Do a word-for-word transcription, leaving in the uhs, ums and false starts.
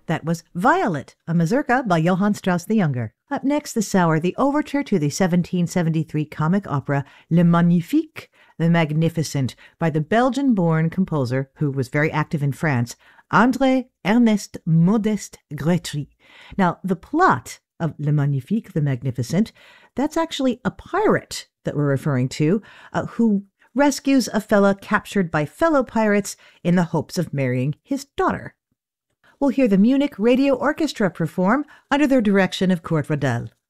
That was Violet, a mazurka by Johann Strauss the Younger. Up next this hour, the overture to the seventeen seventy-three comic opera Le Magnifique, The Magnificent, by the Belgian-born composer, who was very active in France, André Ernest Modeste Grétry. Now, the plot of Le Magnifique, The Magnificent, that's actually a pirate that we're referring to, uh, who rescues a fella captured by fellow pirates in the hopes of marrying his daughter. We'll hear the Munich Radio Orchestra perform under the direction of Kurt Rodel.